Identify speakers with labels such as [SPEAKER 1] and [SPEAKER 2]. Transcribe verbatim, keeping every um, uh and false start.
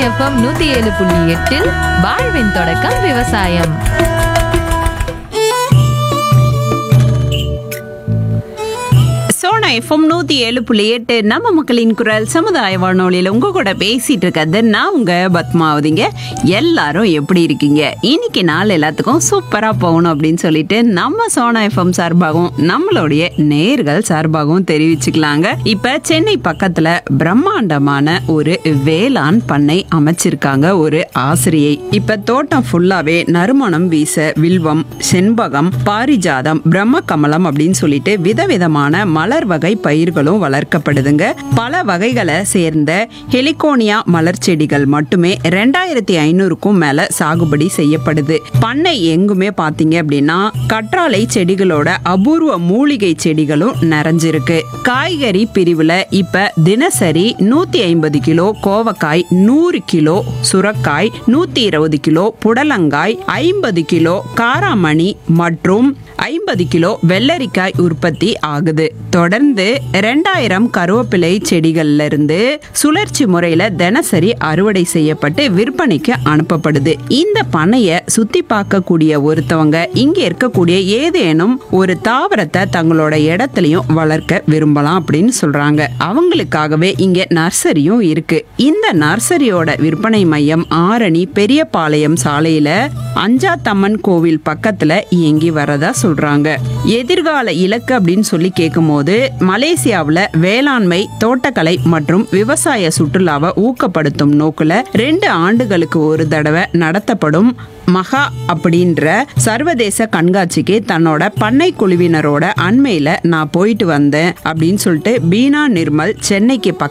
[SPEAKER 1] FM நூத்தி ஏழு புள்ளி எட்டில் வாழ்வின் தொடக்கம் விவசாயம்.
[SPEAKER 2] சோனா எஃப்எம் நூத்தி ஏழு புள்ளி எட்டு நம்ம மக்களின் குரல் சமுதாய வானொலியில் உங்க கூட பேசிட்டு இருக்கிறது நான் உங்க பத்மாவதிங்க. எல்லாரும் எப்படி இருக்கீங்க? இன்னைக்கு நாள் எல்லாத்துக்கும் சூப்பரா போகணும் அப்படின்னு சொல்லிட்டு நம்ம சோனா எஃப்எம் சார்பாகவும் நம்மளுடைய நேர்கள் சார்பாகவும் தெரிவிச்சுக்கலாங்க. இப்ப சென்னை பக்கத்துல பிரம்மாண்டமான ஒரு வேளாண் பண்ணை அமைச்சிருக்காங்க ஒரு ஆசிரியை. இப்ப தோட்டம் ஃபுல்லாவே நறுமணம் வீச வில்வம், செண்பகம், பாரிஜாதம், பிரம்ம கமலம் அப்படின்னு சொல்லிட்டு விதவிதமான மலர் வகை பயிர்களும் வளர்க்கப்படுதுங்க. பல வகைகளை சேர்ந்த ஹெலிகோனியா மலர் செடிகள் மட்டுமே ரெண்டாயிரத்தி ஐநூறுக்கும் மேல சாகுபடி செய்யப்படுது. பண்ணை எங்குமே பாத்தீங்க அப்படின்னா கற்றாழை செடிகளோட அபூர்வ மூலிகை செடிகளும் நிறைஞ்சிருக்கு. காய்கறி பிரிவுல இப்ப தினசரி நூத்தி ஐம்பது கிலோ கோவக்காய், நூறு கிலோ சுரக்காய், நூத்தி இருபது கிலோ புடலங்காய், ஐம்பது கிலோ காராமணி மற்றும் ஐம்பது கிலோ வெள்ளரிக்காய் உற்பத்தி ஆகுது. தொடர்ந்து ரெண்டாயிரம் கருவேப்பிலை செடிகள்ல இருந்து சுழற்சி முறையில தினசரி அறுவடை செய்யப்பட்டு விற்பனைக்கு அனுப்பப்படுது. இந்த பண்ணைய சுத்தி பார்க்கக்கூடிய ஒருத்தவங்க இங்க இருக்கக்கூடிய ஏதேனும் ஒரு தாவரத்தை தங்களோட இடத்துலயும் வளர்க்க விரும்பலாம் அப்படின்னு சொல்றாங்க. அவங்களுக்காகவே இங்க நர்சரியும் இருக்கு. இந்த நர்சரியோட விற்பனை மையம் ஆரணி பெரியபாளையம் சாலையில அஞ்சாத்தம்மன் கோவில் பக்கத்துல இயங்கி வரதா சொல்றாங்க. எதிர்கால இலக்கு அப்படின்னு சொல்லி கேட்கும் போது மலேசியாவுல வேளாண்மை, தோட்டக்கலை மற்றும் விவசாய சுற்றுலாவை ஊக்கப்படுத்தும் நோக்குல ரெண்டு ஆண்டுகளுக்கு ஒரு தடவை நடத்தப்படும் மகா அப்படின்ற சர்வதேச கண்காட்சிக்கு தன்னோட பண்ணை குழுவினரோட அண்மையில நான் போயிட்டு வந்தேன் அப்படின்னு சொல்லிட்டு பீனா நிர்மல் சென்னைக்கு பக்கம்